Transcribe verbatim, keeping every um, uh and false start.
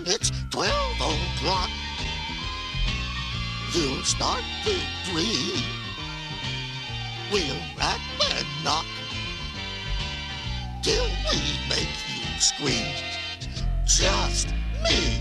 It's twelve o'clock. You'll start to dream. We'll rack and knock till we make you scream. Just me.